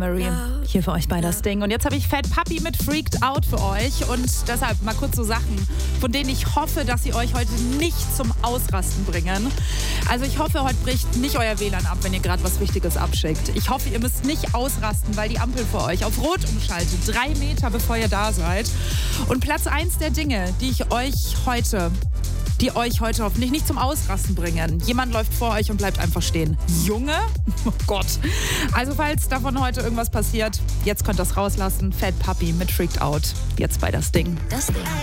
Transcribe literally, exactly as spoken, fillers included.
Marie hier für euch bei das Ding. Und jetzt habe ich Fat Puppy mit Freaked Out für euch. Und deshalb mal kurz so Sachen, von denen ich hoffe, dass sie euch heute nicht zum Ausrasten bringen. Also ich hoffe, heute bricht nicht euer W L A N ab, wenn ihr gerade was Wichtiges abschickt. Ich hoffe, ihr müsst nicht ausrasten, weil die Ampel für euch auf Rot umschaltet. Drei Meter, bevor ihr da seid. Und Platz eins der Dinge, die ich euch heute... die euch heute hoffentlich nicht zum Ausrasten bringen. Jemand läuft vor euch und bleibt einfach stehen. Junge? Oh Gott. Also falls davon heute irgendwas passiert, jetzt könnt ihr das rauslassen. Fat Puppy mit Freaked Out. Jetzt bei das Ding. Das Ding.